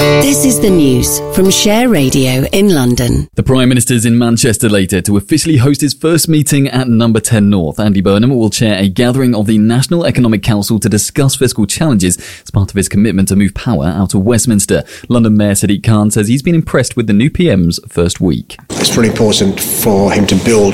This is the news from Share Radio in London. The Prime Minister's in Manchester later to officially host his first meeting at Number 10 North. Andy Burnham will chair a gathering of the National Economic Council to discuss fiscal challenges as part of his commitment to move power out of Westminster. London Mayor Sadiq Khan says he's been impressed with the new PM's first week. It's really important for him to build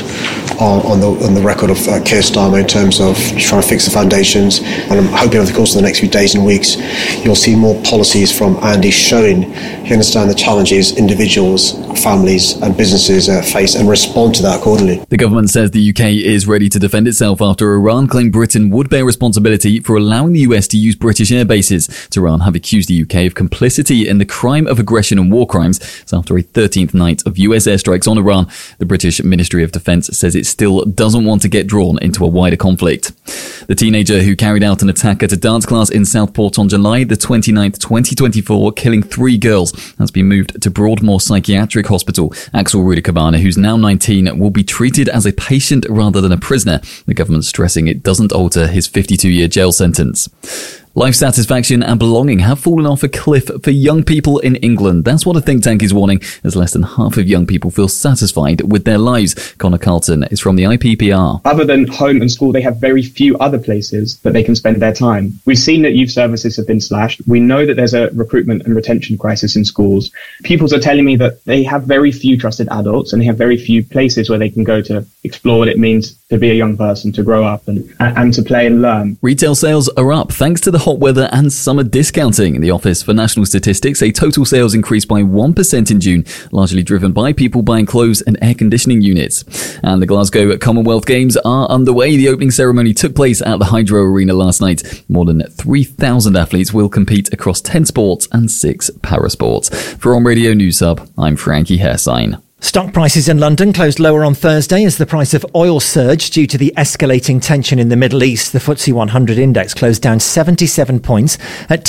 on the record of Keir Starmer in terms of trying to fix the foundations, and I'm hoping over the course of the next few days and weeks you'll see more policies from Andy showing he understands the challenges individuals, families and businesses face and respond to that accordingly. The government says the UK is ready to defend itself after Iran claimed Britain would bear responsibility for allowing the US to use British air bases. Tehran have accused the UK of complicity in the crime of aggression and war crimes. It's after a 13th night of US airstrikes on Iran. The British Ministry of Defence says it still doesn't want to get drawn into a wider conflict. The teenager who carried out an attack at a dance class in Southport on July the 29th, 2024, killing 3 girls, has been moved to Broadmoor Psychiatric Hospital. Axel Rudikabana, who's now 19, will be treated as a patient rather than a prisoner. The government stressing it doesn't alter his 52-year jail sentence. Life satisfaction and belonging have fallen off a cliff for young people in England. That's what a think tank is warning, as less than half of young people feel satisfied with their lives. Connor Carlton is from the IPPR. Other than home and school, they have very few other places that they can spend their time. We've seen that youth services have been slashed. We know that there's a recruitment and retention crisis in schools. Pupils are telling me that they have very few trusted adults and they have very few places where they can go to explore what it means to be a young person, to grow up and to play and learn. Retail sales are up thanks to the hot weather and summer discounting. The Office for National Statistics say total sales increased by 1% in June, largely driven by people buying clothes and air conditioning units. And the Glasgow Commonwealth Games are underway. The opening ceremony took place at the Hydro Arena last night. More than 3,000 athletes will compete across 10 sports and 6 parasports. For On Radio News Hub, I'm Frankie Hairsign. Stock prices in London closed lower on Thursday as the price of oil surged due to the escalating tension in the Middle East. The FTSE 100 index closed down 77 points at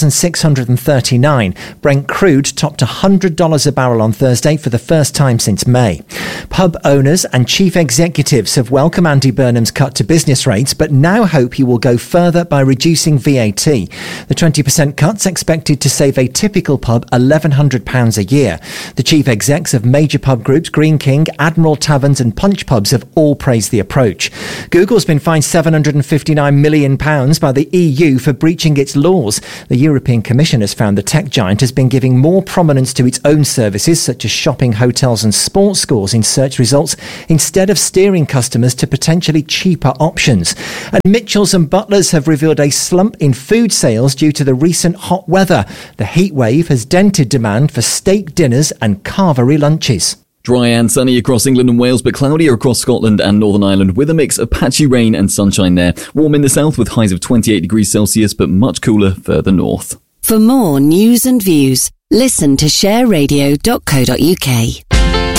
10,639. Brent crude topped $100 a barrel on Thursday for the first time since May. Pub owners and chief executives have welcomed Andy Burnham's cut to business rates, but now hope he will go further by reducing VAT. The 20% cut's expected to save a typical pub £1,100 a year. The chief execs of major pub groups Green King, Admiral Taverns and Punch Pubs have all praised the approach. Google's been fined £759 million by the EU for breaching its laws. The European Commission has found the tech giant has been giving more prominence to its own services such as shopping, hotels and sports scores in search results instead of steering customers to potentially cheaper options. And Mitchells and Butlers have revealed a slump in food sales due to the recent hot weather. The heat wave has dented demand for steak dinners and carvery lunches. Dry and sunny across England and Wales, but cloudier across Scotland and Northern Ireland with a mix of patchy rain and sunshine there. Warm in the south with highs of 28 degrees Celsius, but much cooler further north. For more news and views, listen to shareradio.co.uk.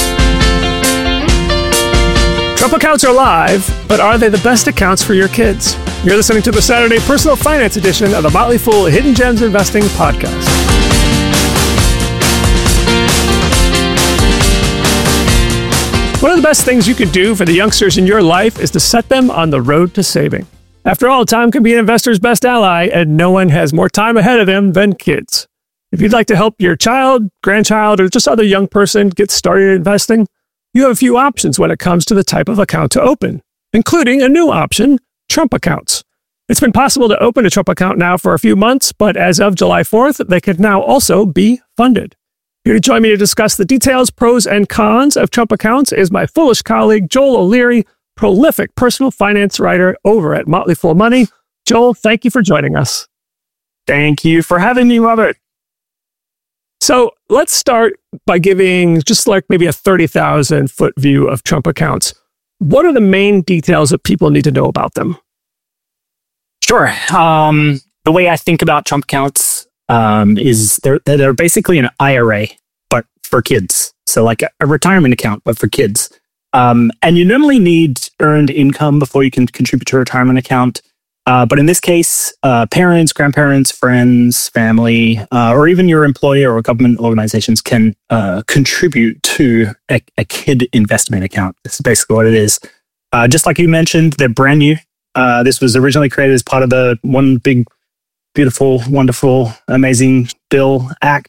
Trump accounts are live, but are they the best accounts for your kids? You're listening to the Saturday Personal Finance edition of the Motley Fool Hidden Gems Investing podcast. One of the best things you could do for the youngsters in your life is to set them on the road to saving. After all, time can be an investor's best ally, and no one has more time ahead of them than kids. If you'd like to help your child, grandchild, or just other young person get started investing, you have a few options when it comes to the type of account to open, including a new option, Trump accounts. It's been possible to open a Trump account now for a few months, but as of July 4th, they can now also be funded. Here to join me to discuss the details, pros, and cons of Trump accounts is my foolish colleague, Joel O'Leary, prolific personal finance writer over at Motley Fool Money. Joel, thank you for joining us. Thank you for having me, Robert. So let's start by giving just like maybe a 30,000-foot view of Trump accounts. What are the main details that people need to know about them? Sure. The way I think about Trump accounts is they're basically an IRA, but for kids. So like a retirement account, but for kids. And you normally need earned income before you can contribute to a retirement account. But in this case, parents, grandparents, friends, family, or even your employer or government organizations can contribute to a kid investment account. This is basically what it is. Just like you mentioned, they're brand new. This was originally created as part of the One Big, Beautiful, Wonderful, Amazing Bill Act.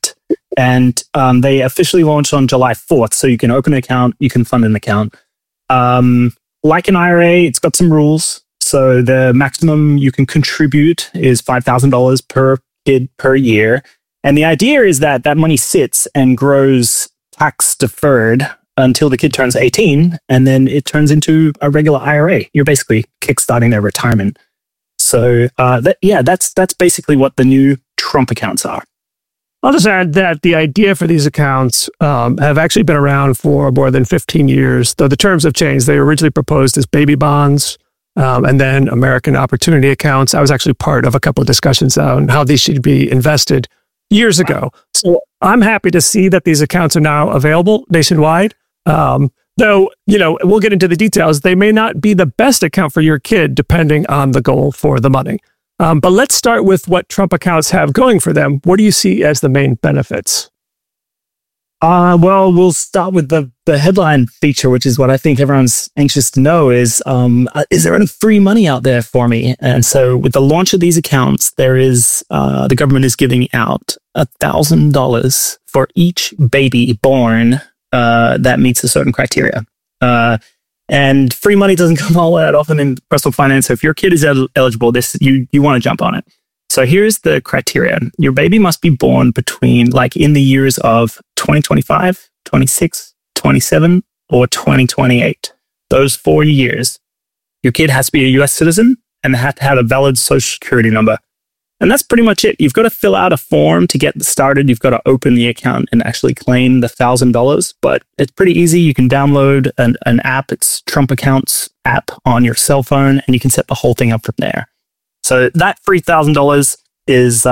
And they officially launched on July 4th. So you can open an account, you can fund an account. Like an IRA, it's got some rules. So the maximum you can contribute is $5,000 per kid per year. And the idea is that that money sits and grows tax deferred until the kid turns 18, and then it turns into a regular IRA. You're basically kickstarting their retirement. So that's basically what the new Trump accounts are. I'll just add that the idea for these accounts have actually been around for more than 15 years, though the terms have changed. They were originally proposed as baby bonds and then American Opportunity accounts. I was actually part of a couple of discussions on how these should be invested years ago. So I'm happy to see that these accounts are now available nationwide. Though, we'll get into the details. They may not be the best account for your kid, depending on the goal for the money. But let's start with what Trump accounts have going for them. What do you see as the main benefits? Well, we'll start with the headline feature, which is what I think everyone's anxious to know is there any free money out there for me? And so with the launch of these accounts, there is, the government is giving out $1,000 for each baby born that meets a certain criteria. And free money doesn't come all that often in personal finance. So if your kid is eligible, you want to jump on it. So here's the criteria. Your baby must be born between, in the years of 2025, 26, 27, or 2028. Those 4 years. Your kid has to be a US citizen and they have to have a valid social security number. And that's pretty much it. You've got to fill out a form to get started. You've got to open the account and actually claim the $1,000. But it's pretty easy. You can download an app. It's Trump Accounts app on your cell phone, and you can set the whole thing up from there. So that free $1,000 is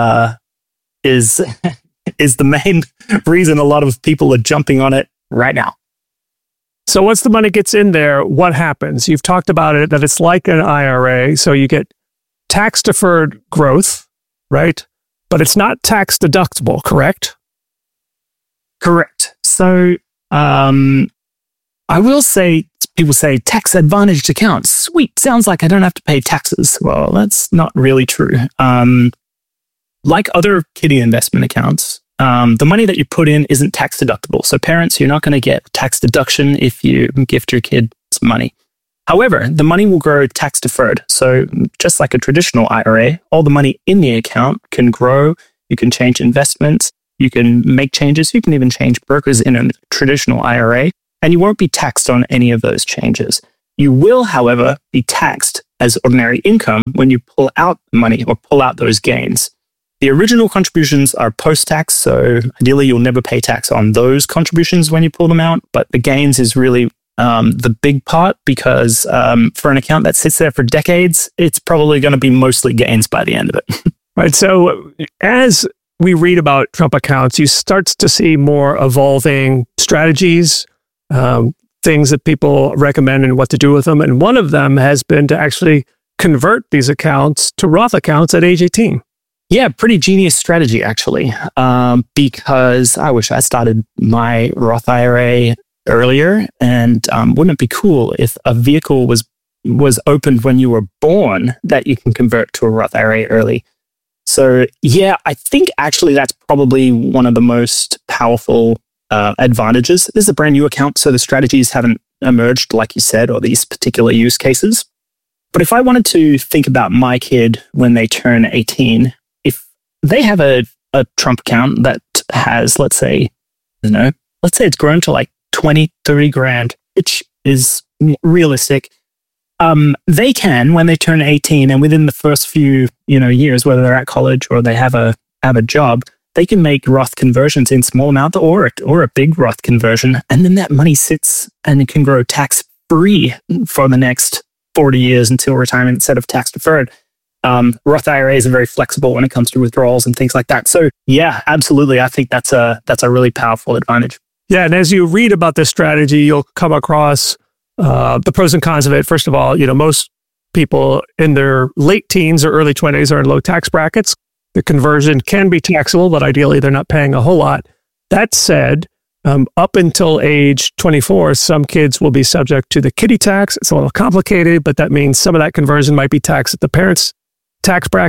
the main reason a lot of people are jumping on it right now. So once the money gets in there, what happens? You've talked about it, that it's like an IRA. So you get tax deferred growth, right? But it's not tax deductible, correct? Correct. So I will say, people say tax advantaged accounts. Sweet. Sounds like I don't have to pay taxes. Well, that's not really true. Like other kiddie investment accounts, the money that you put in isn't tax deductible. So parents, you're not going to get tax deduction if you gift your kid some money. However, the money will grow tax deferred. So just like a traditional IRA, all the money in the account can grow. You can change investments. You can make changes. You can even change brokers in a traditional IRA, and you won't be taxed on any of those changes. You will, however, be taxed as ordinary income when you pull out money or pull out those gains. The original contributions are post-tax, so ideally you'll never pay tax on those contributions when you pull them out, but the gains is really the big part because for an account that sits there for decades, it's probably going to be mostly gains by the end of it. Right. So as we read about Trump accounts, you start to see more evolving strategies, things that people recommend and what to do with them. And one of them has been to actually convert these accounts to Roth accounts at age 18. Yeah, pretty genius strategy, actually, because I wish I started my Roth IRA earlier. And wouldn't it be cool if a vehicle was opened when you were born that you can convert to a Roth IRA early? So yeah, I think actually that's probably one of the most powerful advantages. This is a brand new account, so the strategies haven't emerged, like you said, or these particular use cases. But if I wanted to think about my kid when they turn 18, if they have a Trump account that has, let's say it's grown to like 20, 30 grand, which is realistic. They can, when they turn 18 and within the first few, years, whether they're at college or they have a job, they can make Roth conversions in small amount or a big Roth conversion. And then that money sits and it can grow tax free for the next 40 years until retirement instead of tax deferred. Roth IRAs are very flexible when it comes to withdrawals and things like that. So yeah, absolutely. I think that's a really powerful advantage. Yeah. And as you read about this strategy, you'll come across the pros and cons of it. First of all, most people in their late teens or early 20s are in low tax brackets. The conversion can be taxable, but ideally they're not paying a whole lot. That said, up until age 24, some kids will be subject to the kiddie tax. It's a little complicated, but that means some of that conversion might be taxed at the parents' tax bracket.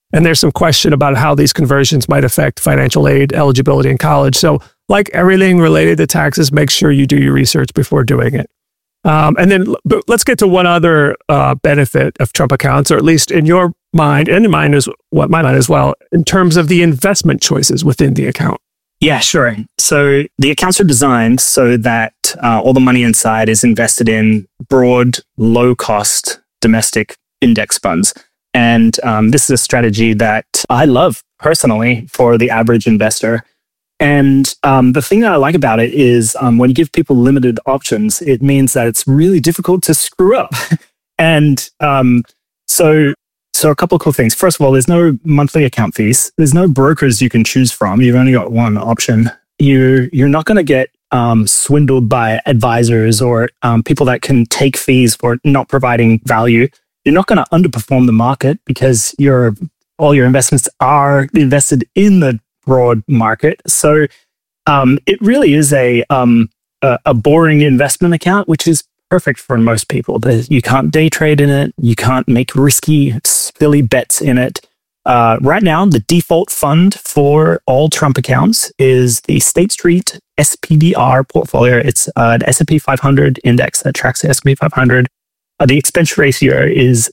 And there's some question about how these conversions might affect financial aid eligibility in college. So like everything related to taxes, make sure you do your research before doing it. And then let's get to one other benefit of Trump accounts, or at least in your mind, and in mine is what my mind as well, in terms of the investment choices within the account. Yeah, sure. So the accounts are designed so that all the money inside is invested in broad, low-cost domestic index funds. And this is a strategy that I love personally for the average investor. And the thing that I like about it is when you give people limited options, it means that it's really difficult to screw up. And so a couple of cool things. First of all, there's no monthly account fees. There's no brokers you can choose from. You've only got one option. You're not going to get swindled by advisors or people that can take fees for not providing value. You're not going to underperform the market because all your investments are invested in the broad market. So it really is a boring investment account, which is perfect for most people. You can't day trade in it. You can't make risky, silly bets in it. Right now, the default fund for all Trump accounts is the State Street SPDR portfolio. It's an S&P 500 index that tracks the S&P 500. The expense ratio is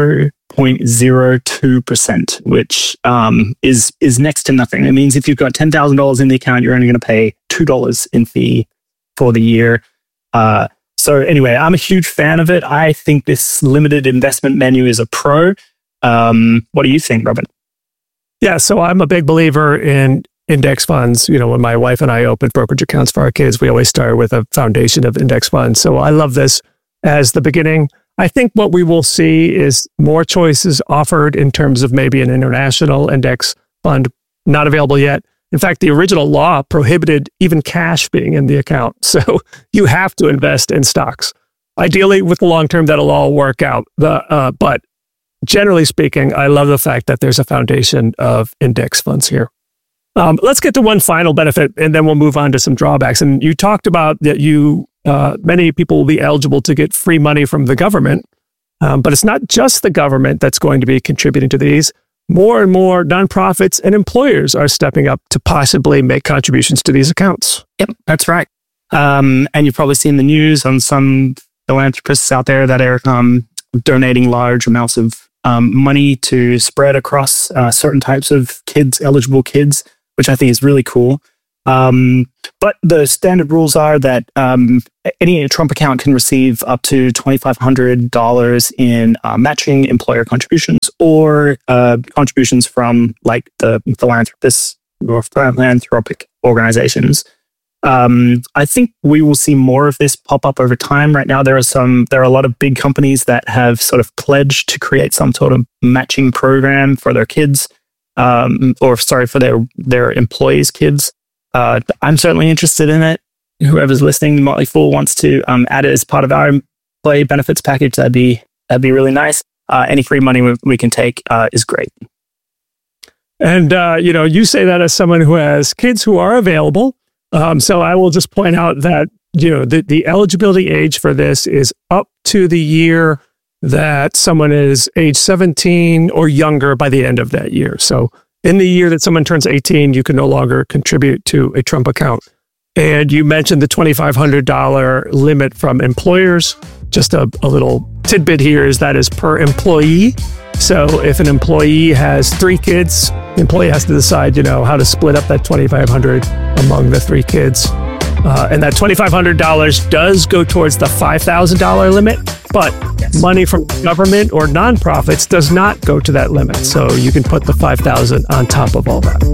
0.02%, which is next to nothing. It means if you've got $10,000 in the account, you're only going to pay $2 in fee for the year. So anyway, I'm a huge fan of it. I think this limited investment menu is a pro. What do you think, Robin? Yeah, so I'm a big believer in index funds. You know, when my wife and I opened brokerage accounts for our kids, we always start with a foundation of index funds. So I love this as the beginning. I think what we will see is more choices offered in terms of maybe an international index fund, not available yet. In fact, the original law prohibited even cash being in the account. So you have to invest in stocks. Ideally, with the long term, that'll all work out. But generally speaking, I love the fact that there's a foundation of index funds here. Let's get to one final benefit, and then we'll move on to some drawbacks. And you talked about that many people will be eligible to get free money from the government, but it's not just the government that's going to be contributing to these. More and more nonprofits and employers are stepping up to possibly make contributions to these accounts. Yep, that's right. And you've probably seen the news on some philanthropists out there that are donating large amounts of money to spread across certain types of eligible kids, which I think is really cool. But the standard rules are that any Trump account can receive up to $2,500 in matching employer contributions or contributions from like the philanthropists or philanthropic organizations. I think we will see more of this pop up over time. Right now, there are a lot of big companies that have sort of pledged to create some sort of matching program for their kids, for their employees' kids. I'm certainly interested in it. Whoever's listening, Motley Fool wants to add it as part of our employee benefits package. That'd be really nice. Any free money we can take is great. And you say that as someone who has kids who are available. So I will just point out that the eligibility age for this is up to the year that someone is age 17 or younger by the end of that year. So in the year that someone turns 18, you can no longer contribute to a Trump account. And you mentioned the $2,500 limit from employers. Just a little tidbit here is that is per employee. So if an employee has 3 kids, the employee has to decide, how to split up that $2,500 among the 3 kids. And that $2,500 does go towards the $5,000 limit, but money from government or nonprofits does not go to that limit. So you can put the $5,000 on top of all that.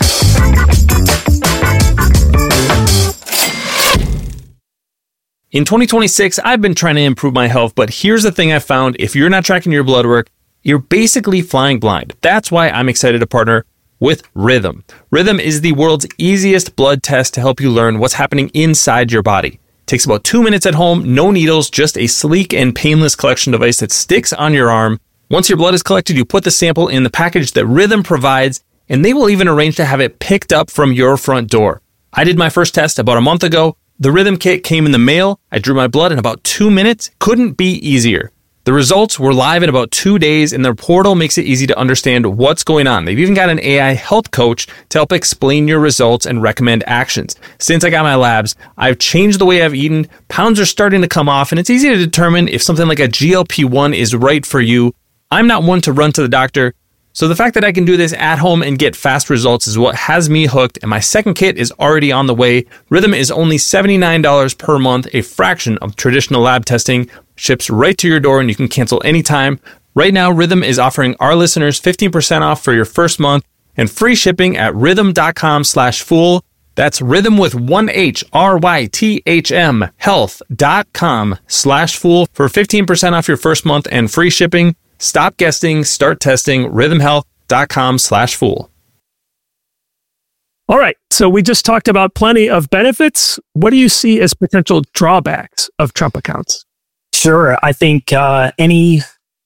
In 2026, I've been trying to improve my health, but here's the thing I found. If you're not tracking your blood work, you're basically flying blind. That's why I'm excited to partner with Rhythm. Rhythm is the world's easiest blood test to help you learn what's happening inside your body. It takes about 2 minutes at home, no needles, just a sleek and painless collection device that sticks on your arm. Once your blood is collected, you put the sample in the package that Rhythm provides, and they will even arrange to have it picked up from your front door. I did my first test about a month ago. The Rhythm kit came in the mail. I drew my blood in about 2 minutes. Couldn't be easier. The results were live in about 2 days, and their portal makes it easy to understand what's going on. They've even got an AI health coach to help explain your results and recommend actions. Since I got my labs, I've changed the way I've eaten. Pounds are starting to come off, and it's easy to determine if something like a GLP-1 is right for you. I'm not one to run to the doctor, so the fact that I can do this at home and get fast results is what has me hooked, and my second kit is already on the way. Rhythm is only $79 per month, a fraction of traditional lab testing, ships right to your door, and you can cancel anytime. Right now, Rhythm is offering our listeners 15% off for your first month and free shipping at rhythm.com/fool. That's Rhythm with 1H, RYTHM, health.com/fool for 15% off your first month and free shipping. Stop guessing, start testing, rhythmhealth.com/fool. All right. So we just talked about plenty of benefits. What do you see as potential drawbacks of Trump accounts? Sure. I think any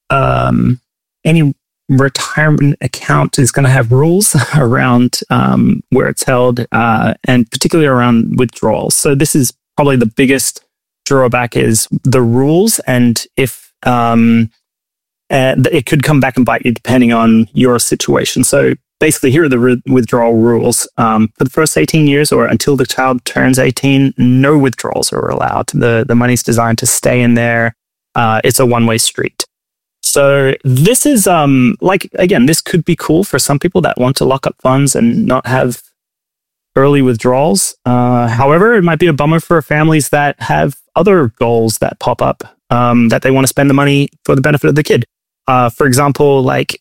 retirement account is going to have rules around where it's held, and particularly around withdrawals. So this is probably the biggest drawback is the rules, and if it could come back and bite you depending on your situation. So basically, here are the withdrawal rules. For the first 18 years or until the child turns 18, no withdrawals are allowed. The money's designed to stay in there. It's a one-way street. So this is, again, this could be cool for some people that want to lock up funds and not have early withdrawals. However, it might be a bummer for families that have other goals that pop up that they want to spend the money for the benefit of the kid. For example, like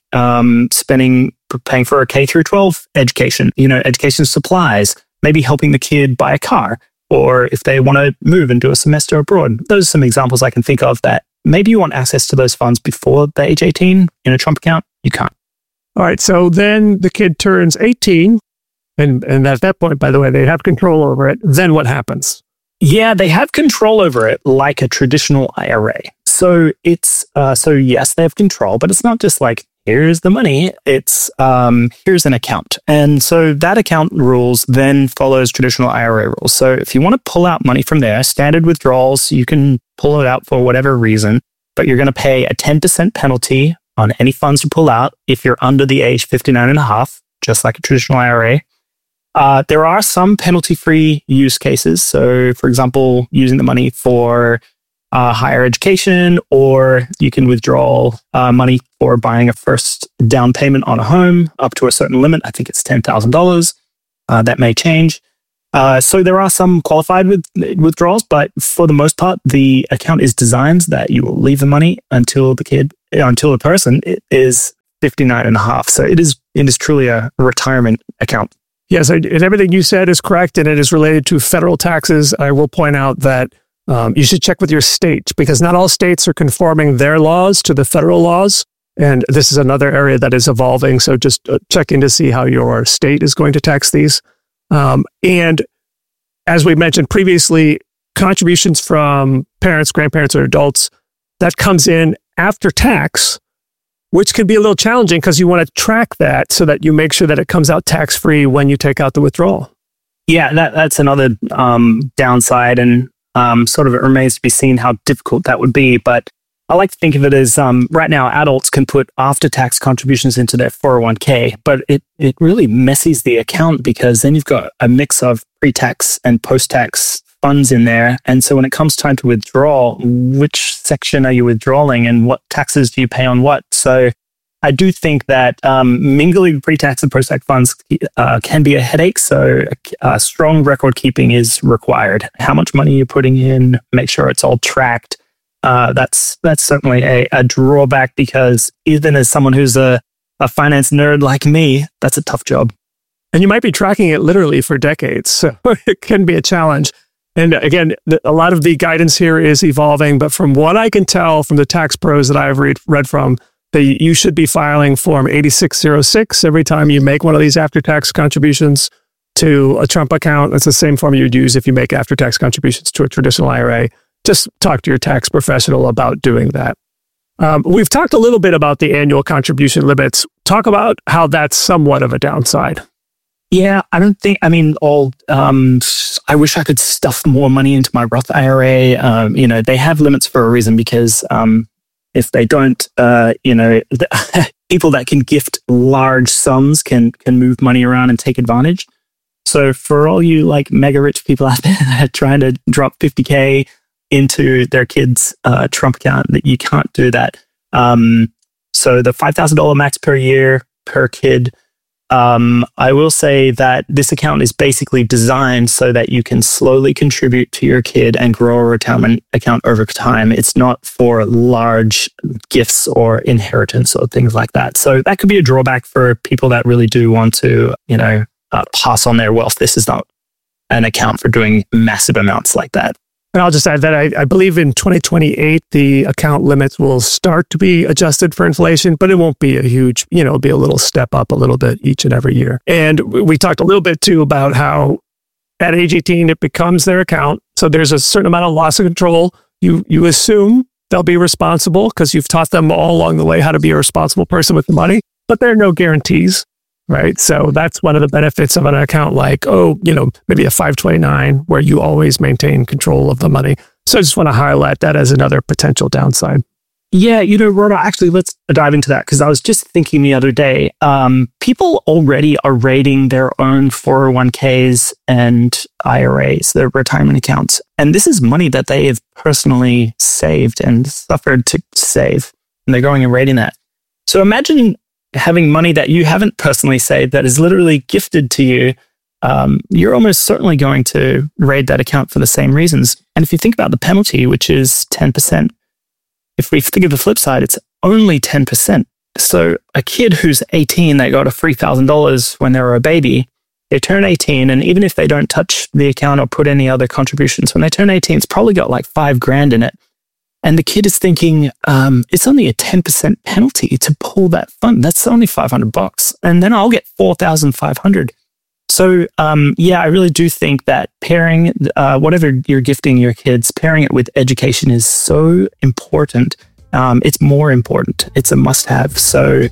paying for a K through 12 education, education supplies, maybe helping the kid buy a car, or if they want to move and do a semester abroad. Those are some examples I can think of that maybe you want access to those funds before the age 18 in a Trump account. You can't. All right. So then the kid turns 18, and at that point, by the way, they have control over it. Then what happens? Yeah, they have control over it like a traditional IRA. So it's yes, they have control, but it's not just like, here's the money. It's here's an account. And so that account rules then follows traditional IRA rules. So if you want to pull out money from there, standard withdrawals, you can pull it out for whatever reason, but you're going to pay a 10% penalty on any funds you pull out if you're under the age 59 and a half, just like a traditional IRA. There are some penalty-free use cases. So, for example, using the money for higher education, or you can withdraw money for buying a first down payment on a home up to a certain limit. I think it's $10,000. That may change. So there are some qualified withdrawals, but for the most part, the account is designed that you will leave the money until the person is 59 and a half. So it is truly a retirement account. Yes, and everything you said is correct, and it is related to federal taxes. I will point out that you should check with your state, because not all states are conforming their laws to the federal laws, and this is another area that is evolving, so just check in to see how your state is going to tax these. And as we mentioned previously, contributions from parents, grandparents, or adults, that comes in after tax, which can be a little challenging because you want to track that so that you make sure that it comes out tax-free when you take out the withdrawal. Yeah, that's another downside, and sort of it remains to be seen how difficult that would be. But I like to think of it as right now, adults can put after-tax contributions into their 401k, but it really messes the account because then you've got a mix of pre-tax and post-tax funds in there. And so when it comes time to withdraw, which section are you withdrawing and what taxes do you pay on what? So I do think that mingling pre-tax and post-tax funds can be a headache. So strong record keeping is required. How much money you're putting in, make sure it's all tracked. That's certainly a drawback, because even as someone who's a finance nerd like me, that's a tough job. And you might be tracking it literally for decades. So it can be a challenge. And again, a lot of the guidance here is evolving, but from what I can tell from the tax pros that I've read from, that you should be filing Form 8606 every time you make one of these after-tax contributions to a Trump account. It's the same form you'd use if you make after-tax contributions to a traditional IRA. Just talk to your tax professional about doing that. We've talked a little bit about the annual contribution limits. Talk about how that's somewhat of a downside. Yeah, I wish I could stuff more money into my Roth IRA. They have limits for a reason, because If they don't, people that can gift large sums can move money around and take advantage. So for all you like mega rich people out there that are trying to drop 50K into their kid's Trump account, that you can't do that. So the $5,000 max per year per kid. I will say that this account is basically designed so that you can slowly contribute to your kid and grow a retirement account over time. It's not for large gifts or inheritance or things like that. So that could be a drawback for people that really do want to, pass on their wealth. This is not an account for doing massive amounts like that. And I'll just add that I believe in 2028, the account limits will start to be adjusted for inflation, but it won't be a huge, it'll be a little step up a little bit each and every year. And we talked a little bit too about how at age 18, it becomes their account. So there's a certain amount of loss of control. You assume they'll be responsible because you've taught them all along the way how to be a responsible person with the money, but there are no guarantees. Right. So that's one of the benefits of an account like, maybe a 529 where you always maintain control of the money. So I just want to highlight that as another potential downside. Yeah, Rhoda, actually, let's dive into that because I was just thinking the other day, people already are rating their own 401ks and IRAs, their retirement accounts. And this is money that they have personally saved and suffered to save. And they're going and rating that. So imagine having money that you haven't personally saved that is literally gifted to you. You're almost certainly going to raid that account for the same reasons. And if you think about the penalty, which is 10%, if we think of the flip side, it's only 10%. So a kid who's 18, they got a $3,000 when they were a baby, they turn 18, and even if they don't touch the account or put any other contributions, when they turn 18, it's probably got like $5,000 in it. And the kid is thinking, it's only a 10% penalty to pull that fund. That's only $500. And then I'll get $4,500. So, I really do think that pairing, whatever you're gifting your kids, pairing it with education is so important. It's more important. It's a must-have. So,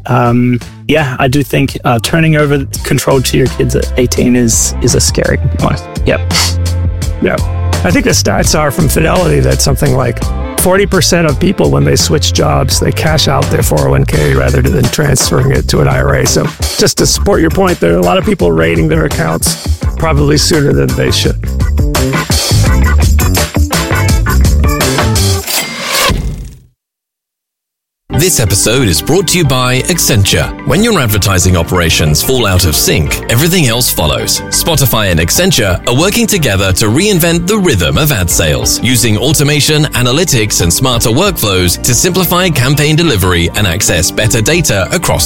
I do think turning over control to your kids at 18 is a scary one. Yep. Yeah. I think the stats are from Fidelity that something like 40% of people, when they switch jobs, they cash out their 401k rather than transferring it to an IRA. So just to support your point, there are a lot of people raiding their accounts probably sooner than they should. This episode is brought to you by Accenture. When your advertising operations fall out of sync, everything else follows. Spotify and Accenture are working together to reinvent the rhythm of ad sales, using automation, analytics, and smarter workflows to simplify campaign delivery and access better data across